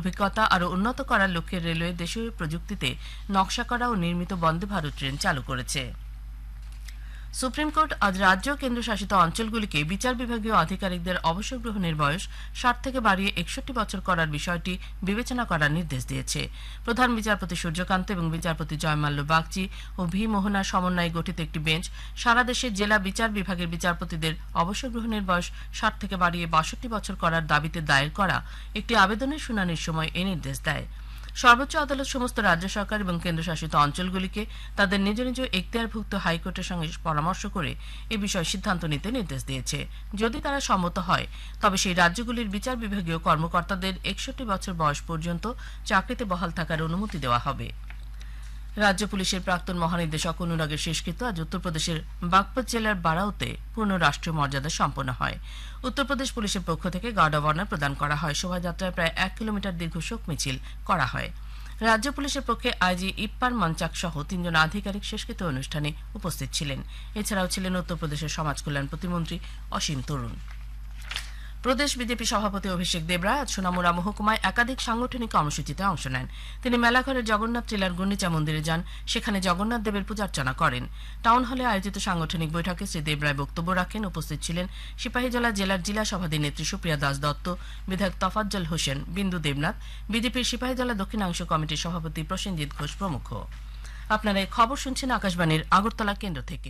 অভিজ্ঞতা আরও উন্নত করার লক্ষ্যে রেলওয়ে দেশীয় প্রযুক্তিতে নকশা করা ও নির্মিত বন্দে ভারত ট্রেন চালু করেছে। সুপ্রিম কোর্ট আজ রাজ্য ও কেন্দ্রশাসিত অঞ্চলগুলিকে বিচার বিভাগীয় আধিকারিকদের অবসর গ্রহণের বয়স 60 থেকে বাড়িয়ে 61 বছর করার বিষয়টি বিবেচনা করার নির্দেশ দিয়েছে। প্রধান বিচারপতি সূর্যকান্ত এবং বিচারপতি জয়মাল্য বাগচি ও ভি মোহনার সমন্বয়ে গঠিত একটি বেঞ্চ সারা দেশের জেলা বিচার বিভাগের বিচারপতিদের অবসর গ্রহণের বয়স 60 থেকে বাড়িয়ে 62 বছর করার দাবিতে দায়ের করা একটি আবেদনের শুনানির সময় এই নির্দেশ দেয়। সর্বোচ্চ আদালত সমস্ত রাজ্য সরকার এবং কেন্দ্রশাসিত অঞ্চলগুলিকে তাদের নিজ নিজ এখতিয়ারভুক্ত হাইকোর্টের সঙ্গে পরামর্শ করে এ বিষয়ে সিদ্ধান্ত নিতে নির্দেশ দিয়েছে। যদি তারা সম্মত হয় তবে সেই রাজ্যগুলির বিচার বিভাগীয় কর্মকর্তাদের 61 বছর বয়স পর্যন্ত চাকরিতে বহাল থাকার অনুমতি দেওয়া হবে। রাজ্য পুলিশের প্রাক্তন মহানির্দেশক অনুরাগের শেষকৃত্য আজ উত্তরপ্রদেশের বাগপত জেলার বারাউতে পূর্ণ রাষ্ট্রীয় মর্যাদা সম্পন্ন হয়। উত্তরপ্রদেশ পুলিশের পক্ষ থেকে গার্ড অব অনার প্রদান করা হয়। শোভাযাত্রায় প্রায় 1 কিলোমিটার দীর্ঘ শোক মিছিল করা হয়। রাজ্য পুলিশের পক্ষে আইজি ইপ্পার মঞ্চাক সহ 3 জন আধিকারিক শেষকৃত্য অনুষ্ঠানে উপস্থিত ছিলেন। এছাড়াও ছিলেন উত্তরপ্রদেশের সমাজ কল্যাণ প্রতিমন্ত্রী অসীম তরুণ। প্রদেশ বিজেপি সভাপতি অভিষেক দেবরায় আজ সোনামুড়া মহকুমায় একাধিক সাংগঠনিক কর্মসূচিতে অংশ নেন। তিনি মেলাঘরের জগন্নাথ টিলার গুন্ডিচা মন্দিরে যান, সেখানে জগন্নাথ দেবের পূজার্চনা করেন। টাউন হলে আয়োজিত সাংগঠনিক বৈঠকে শ্রী দেবরায় বক্তব্য রাখেন। উপস্থিত ছিলেন সিপাহীজলা জেলার জিলা সভাধিনেত্রী সুপ্রিয়া দাস দত্ত, বিধায়ক তফাজ্জল হোসেন, বিন্দু দেবনাথ, বিজেপির সিপাহীজলা দক্ষিণাংশ কমিটির সভাপতি প্রসেনজিৎ ঘোষ প্রমুখ। আপনারা এই খবর শুনছেন আকাশবাণীর আগরতলা কেন্দ্র থেকে।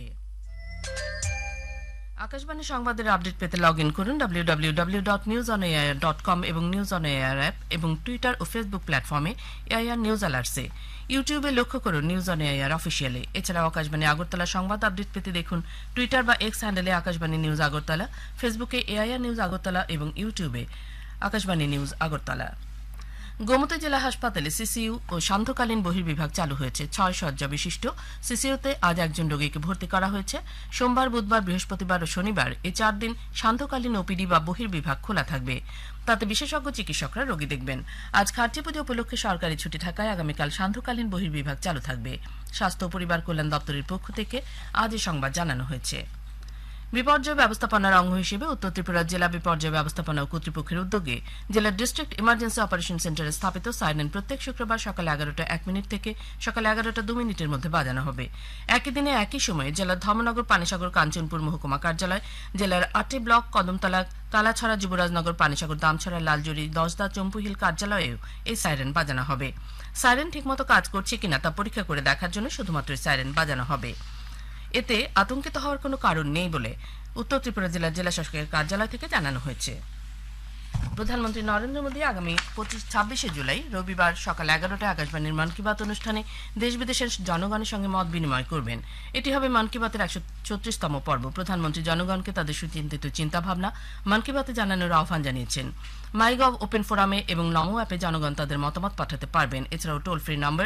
আকাশবাণী সংবাদের আপডেট পেতে লগ ইন করুন www.newsonair.com এবং নিউজ অন এআইআর অ্যাপ এবং টুইটার ও ফেসবুক প্ল্যাটফর্মে এআইআর নিউজ অ্যালার্টসে। ইউটিউবে লক্ষ্য করুন নিউজ অন এআইআর অফিসিয়ালে। এছাড়াও আকাশবাণী আগরতলা সংবাদ আপডেট পেতে দেখুন টুইটার বা এক্স হ্যান্ডেলে আকাশবাণী নিউজ আগরতলা, ফেসবুকে এআইআর নিউজ আগরতলা এবং ইউটিউবে আকাশবাণী নিউজ আগরতলা। গোমতী জেলা হাসপাতালে সিসিইউ ও সান্ধ্যকালীন বহির্বিভাগ চালু হয়েছে। 6 শয্যা বিশিষ্ট সিসিইউতে আজ একজন রোগীকে ভর্তি করা হয়েছে। সোমবার, বুধবার, বৃহস্পতিবার ও শনিবার এই 4 দিন সান্ধ্যকালীন ওপিডি বা বহির্বিভাগ খোলা থাকবে। তাতে বিশেষজ্ঞ চিকিৎসকরা রোগী দেখবেন। আজ খার্চি পুজো উপলক্ষে সরকারি ছুটি থাকায় আগামীকাল সান্ধ্যকালীন বহির্বিভাগ চালু থাকবে। স্বাস্থ্য ও পরিবার কল্যাণ দপ্তরের পক্ষ থেকে আজ এই সংবাদ জানানো হয়েছে। বিপর্যয় ব্যবস্থাপনার অঙ্গ হিসেবে উত্তর ত্রিপুরা জেলা বিপর্যয় ব্যবস্থাপনা কর্তৃপক্ষের উদ্যোগে জেলার ডিস্ট্রিক্ট ইমার্জেন্সি অপারেশন সেন্টারে স্থাপিত সাইরেন প্রত্যেক শুক্রবার সকাল 11:01 থেকে সকাল 11:02 মধ্যে বাজানো হবে। একই দিনে একই সময়ে জেলার ধর্মনগর, পানিসাগর, কাঞ্চনপুর মহকুমা কার্যালয়, জেলার 8টি ব্লক, কদমতলা, তালাছড়া, যুবরাজনগর, পানিসাগর, দামছড়া, লালজুড়ি, দশদা, চম্পুহিল কার্যালয়েও এই সাইরেন বাজানো হবে। সাইরেন ঠিকমতো কাজ করছে কিনা তা পরীক্ষা করে দেখার জন্য শুধুমাত্র সাইরেন বাজানো হবে। এতে আতঙ্কিত হওয়ার কোনো কারণ নেই বলে উত্তর ত্রিপুরা জেলার জেলাশাসকের কার্যালয় থেকে জানানো হয়েছে। প্রধানমন্ত্রী নরেন্দ্র মোদী আগামী 26 জুলাই রবিবার সকাল 11টায় আকাশবাণীর মন কি বাত অনুষ্ঠানে দেশ বিদেশের জনগণের সঙ্গে মত বিনিময় করবেন। এটি হবে মন কি বাতের 136তম পর্ব। প্রধানমন্ত্রী জনগণকে তাদের সুচিন্তিত চিন্তাভাবনা মন কি বাতে জানানোর আহ্বান জানিয়েছেন। মাইগভ ওপেন ফোরামে এবং নমো অ্যাপে জনগণ তাদের মতামত পাঠাতে পারবেন। এছাড়াও টোল ফ্রি নম্বর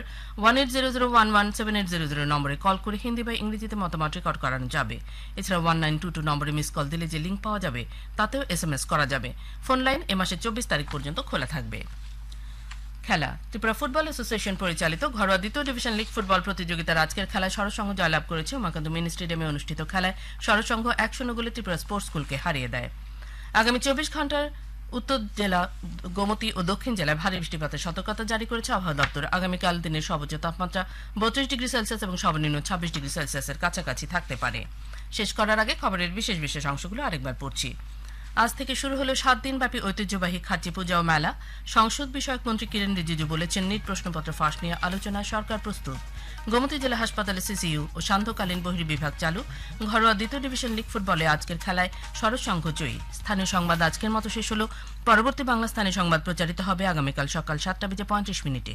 1800117800 নম্বরে কল করে হিন্দি বা ইংরেজিতে মতামত রেকর্ড করানো যাবে। এছাড়াও 1922 নম্বরে মিস কল দিলে যে লিঙ্ক পাওয়া যাবে তাতেও SMS করা যাবে। ফোন লাইন এ মাসের 24 তারিখ পর্যন্ত খোলা থাকবে। খেলা। ত্রিপুরা ফুটবল অ্যাসোসিয়েশন পরিচালিত ঘরোয়া দ্বিতীয় ডিভিশন লিগ ফুটবল প্রতিযোগিতার আজকের খেলায় সরসংঘ জয়লাভ করেছে। উমাকান্ত মিনি স্টেডিয়ামে অনুষ্ঠিত খেলায় সরসংঘ 1-0 গোলে ত্রিপুরা স্পোর্টস স্কুলকে হারিয়ে দেয়। আগামী 24 ঘন্টার উত্তর জেলা, গোমতী ও দক্ষিণ জেলায় ভারী বৃষ্টিপাতের সতর্কতা জারি করেছে আবহাওয়া দপ্তর। আগামীকাল দিনের সর্বোচ্চ তাপমাত্রা 32 ডিগ্রি সেলসিয়াস এবং সর্বনিম্ন 26 ডিগ্রি সেলসিয়াসের কাছাকাছি থাকতে পারে। শেষ করার আগে খবরের বিশেষ বিশেষ অংশগুলো আরেকবার পড়ছি। আজ থেকে শুরু হলো 7 দিনব্যাপী ঐতিহ্যবাহী খার্চি পূজা ও মেলা। সংসদ বিষয়ক মন্ত্রী কিরেন রিজিজু বলেছেন, নিট প্রশ্নপত্র ফাঁস নিয়ে আলোচনায় সরকার প্রস্তুত। গোমতী জেলা হাসপাতালে সিসিইউ ও সান্ধ্যকালীন বহির্বিভাগ চালু। ঘরোয়া দ্বিতীয় ডিভিশন লিগ ফুটবলে আজকের খেলায় সরসংঘ জয়ী। স্থানীয় সংবাদ আজকের মতো শেষ হলো। পরবর্তী বাংলা স্থানীয় সংবাদ প্রচারিত হবে আগামীকাল সকাল 7:35।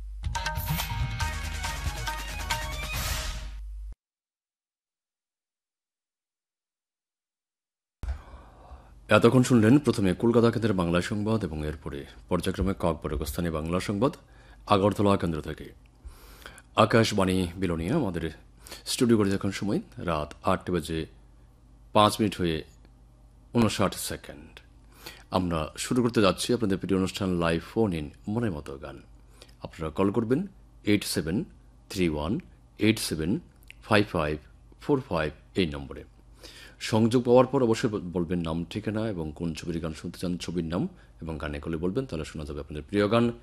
এতক্ষণ শুনলেন প্রথমে কলকাতা কেন্দ্রের বাংলা সংবাদ এবং এরপরে পর্যায়ক্রমে কক্সবাজার বাংলা সংবাদ আগরতলা কেন্দ্র থেকে। আকাশবাণী বিলোনিয়া আমাদের স্টুডিও করে যখন সময় রাত 8:05 হয়ে 59 আমরা শুরু করতে যাচ্ছি আপনাদের প্রিয় অনুষ্ঠান লাইভ ফোন ইন মনের মতো গান। আপনারা কল করবেন 8731875545 এই নম্বরে। সংযোগ পাওয়ার পর অবশ্যই বলবেন নাম, ঠিকানা এবং কোন ছবির গান শুনতে চান, ছবির নাম এবং গানে কলে বলবেন, তাহলে শোনা যাবে আপনাদের প্রিয় গান।